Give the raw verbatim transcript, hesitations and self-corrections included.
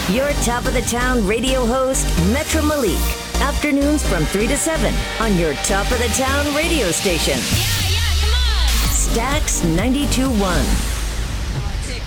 Your top of the town radio host, Metro Malik. Afternoons from three to seven on your top of the town radio station. Yeah, yeah, come on. Stax ninety-two point one.